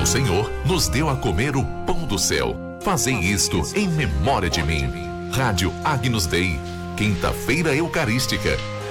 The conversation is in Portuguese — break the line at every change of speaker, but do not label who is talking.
O Senhor nos deu a comer o pão do céu. Fazei isto em memória de mim. Rádio Agnus Dei. Quinta-feira Eucarística.